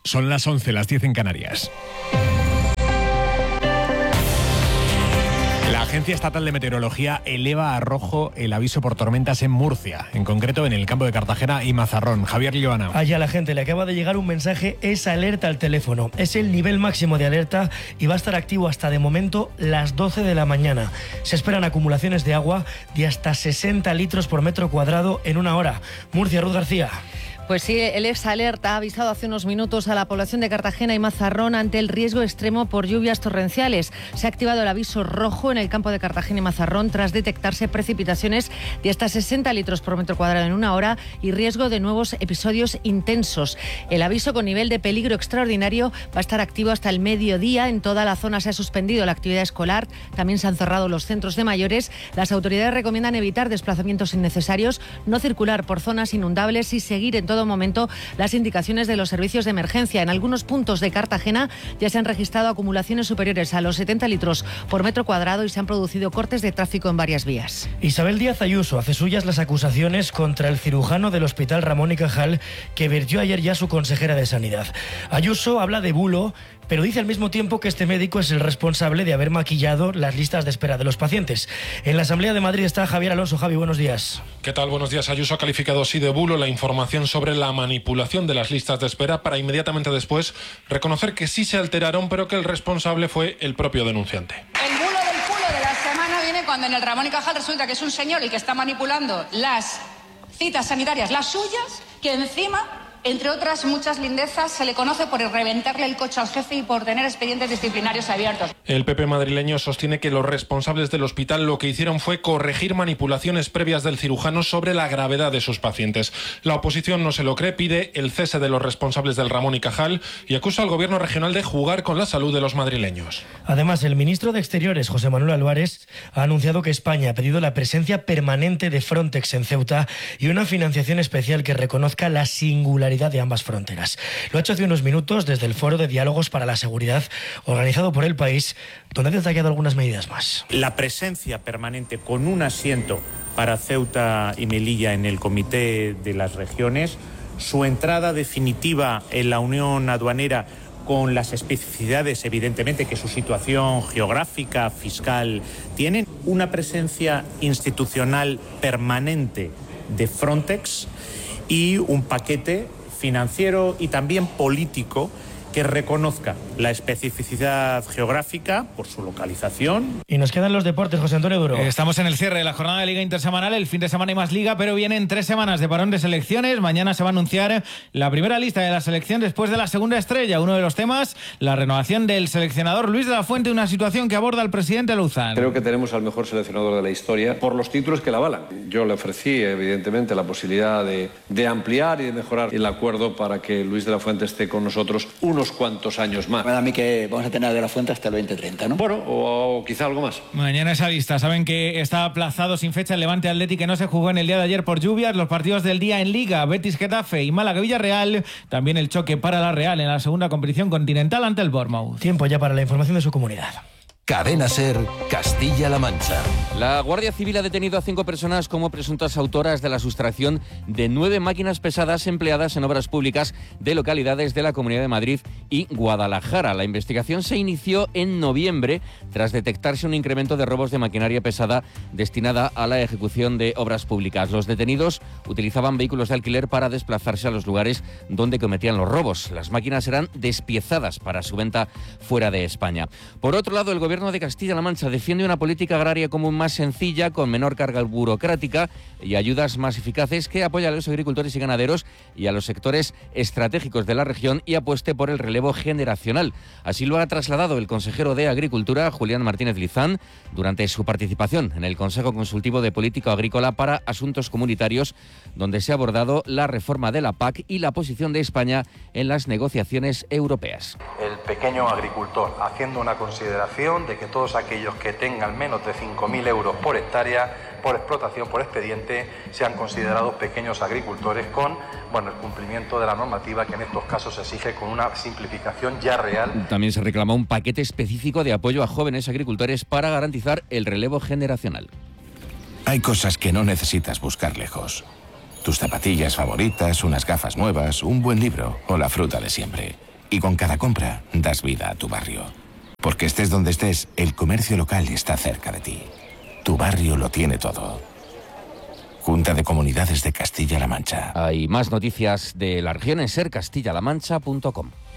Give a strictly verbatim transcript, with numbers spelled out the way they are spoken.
Son las once, las diez en Canarias. La Agencia Estatal de Meteorología eleva a rojo el aviso por tormentas en Murcia, en concreto en el campo de Cartagena y Mazarrón. Javier Llobana. Allá a la gente le acaba de llegar un mensaje, es alerta al teléfono. Es el nivel máximo de alerta y va a estar activo hasta de momento las doce de la mañana. Se esperan acumulaciones de agua de hasta sesenta litros por metro cuadrado en una hora. Murcia, Ruth García. Pues sí, el ex alerta ha avisado hace unos minutos a la población de Cartagena y Mazarrón ante el riesgo extremo por lluvias torrenciales. Se ha activado el aviso rojo en el campo de Cartagena y Mazarrón tras detectarse precipitaciones de hasta sesenta litros por metro cuadrado en una hora y riesgo de nuevos episodios intensos. El aviso con nivel de peligro extraordinario va a estar activo hasta el mediodía. En toda la zona se ha suspendido la actividad escolar. También se han cerrado los centros de mayores. Las autoridades recomiendan evitar desplazamientos innecesarios, no circular por zonas inundables y seguir en todo momento las indicaciones de los servicios de emergencia. En algunos puntos de Cartagena ya se han registrado acumulaciones superiores a los setenta litros por metro cuadrado y se han producido cortes de tráfico en varias vías. Isabel Díaz Ayuso hace suyas las acusaciones contra el cirujano del Hospital Ramón y Cajal que vertió ayer ya su consejera de Sanidad. Ayuso habla de bulo, pero dice al mismo tiempo que este médico es el responsable de haber maquillado las listas de espera de los pacientes. En la Asamblea de Madrid está Javier Alonso. Javi, buenos días. ¿Qué tal? Buenos días. Ayuso ha calificado así de bulo la información sobre la manipulación de las listas de espera para inmediatamente después reconocer que sí se alteraron, pero que el responsable fue el propio denunciante. El bulo del culo de la semana viene cuando en el Ramón y Cajal resulta que es un señor el que está manipulando las citas sanitarias, las suyas, que encima, entre otras muchas lindezas, se le conoce por reventarle el coche al jefe y por tener expedientes disciplinarios abiertos. El P P madrileño sostiene que los responsables del hospital lo que hicieron fue corregir manipulaciones previas del cirujano sobre la gravedad de sus pacientes. La oposición no se lo cree, pide el cese de los responsables del Ramón y Cajal y acusa al gobierno regional de jugar con la salud de los madrileños. Además, el ministro de Exteriores, José Manuel Álvarez, ha anunciado que España ha pedido la presencia permanente de Frontex en Ceuta y una financiación especial que reconozca la singularidad de ambas fronteras. Lo ha hecho hace unos minutos desde el Foro de Diálogos para la Seguridad organizado por El País, donde ha detallado algunas medidas más. La presencia permanente con un asiento para Ceuta y Melilla en el Comité de las Regiones, su entrada definitiva en la Unión Aduanera con las especificidades, evidentemente, que su situación geográfica, fiscal tienen, una presencia institucional permanente de Frontex y un paquete financiero y también político que reconozca la especificidad geográfica por su localización. Y nos quedan los deportes, José Antonio Duro. Estamos en el cierre de la jornada de Liga Intersemanal, el fin de semana hay más Liga, pero vienen tres semanas de parón de selecciones. Mañana se va a anunciar la primera lista de la selección después de la segunda estrella. Uno de los temas, la renovación del seleccionador Luis de la Fuente, una situación que aborda el presidente Louzán. Creo que tenemos al mejor seleccionador de la historia por los títulos que la avalan. Yo le ofrecí, evidentemente, la posibilidad de, de ampliar y de mejorar el acuerdo para que Luis de la Fuente esté con nosotros unos cuantos años más. Bueno, a mí que vamos a tener de la Fuente hasta el veinte treinta, ¿no? Bueno, o, o quizá algo más. Mañana esa lista. Saben que está aplazado sin fecha el Levante Athletic, que no se jugó en el día de ayer por lluvias. Los partidos del día en Liga, Betis Getafe y Málaga Villarreal. También el choque para la Real en la segunda competición continental ante el Bournemouth. Tiempo ya para la información de su comunidad. Cadena SER, Castilla-La Mancha. La Guardia Civil ha detenido a cinco personas como presuntas autoras de la sustracción de nueve máquinas pesadas empleadas en obras públicas de localidades de la Comunidad de Madrid y Guadalajara. La investigación se inició en noviembre tras detectarse un incremento de robos de maquinaria pesada destinada a la ejecución de obras públicas. Los detenidos utilizaban vehículos de alquiler para desplazarse a los lugares donde cometían los robos. Las máquinas eran despiezadas para su venta fuera de España. Por otro lado, el gobierno de Castilla-La Mancha defiende una política agraria común más sencilla, con menor carga burocrática y ayudas más eficaces que apoya a los agricultores y ganaderos y a los sectores estratégicos de la región y apueste por el relevo generacional. Así lo ha trasladado el consejero de Agricultura, Julián Martínez Lizán, durante su participación en el Consejo Consultivo de Política Agrícola para Asuntos Comunitarios, donde se ha abordado la reforma de la P A C y la posición de España en las negociaciones europeas. El pequeño agricultor, haciendo una consideración de que todos aquellos que tengan menos de cinco mil euros por hectárea, por explotación, por expediente, sean considerados pequeños agricultores con, bueno, el cumplimiento de la normativa que en estos casos se exige con una simplificación ya real. También se reclama un paquete específico de apoyo a jóvenes agricultores para garantizar el relevo generacional. Hay cosas que no necesitas buscar lejos. Tus zapatillas favoritas, unas gafas nuevas, un buen libro o la fruta de siempre. Y con cada compra das vida a tu barrio. Porque estés donde estés, el comercio local está cerca de ti. Tu barrio lo tiene todo. Junta de Comunidades de Castilla-La Mancha. Hay más noticias de la región en ser castilla la mancha punto com.